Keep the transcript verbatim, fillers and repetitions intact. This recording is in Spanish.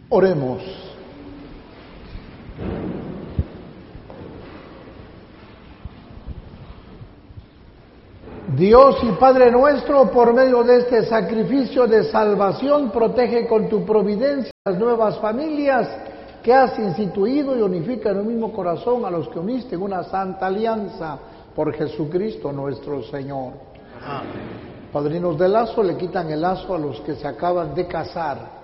Oremos. Dios y Padre nuestro, por medio de este sacrificio de salvación, protege con tu providencia las nuevas familias que has instituido y unifica en un mismo corazón a los que uniste en una santa alianza por Jesucristo nuestro Señor. Amén. Padrinos de lazo le quitan el lazo a los que se acaban de casar.